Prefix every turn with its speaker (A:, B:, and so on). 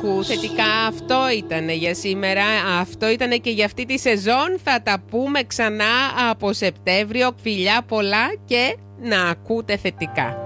A: ακούς. Θετικά αυτό ήταν για σήμερα. Αυτό ήταν και για αυτή τη σεζόν. Θα τα πούμε ξανά από Σεπτέμβριο. Φιλιά πολλά και να ακούτε θετικά.